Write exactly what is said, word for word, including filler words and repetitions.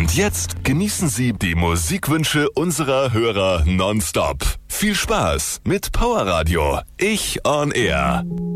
Und jetzt genießen Sie die Musikwünsche unserer Hörer nonstop. Viel Spaß mit Powerradio. Ich on Air.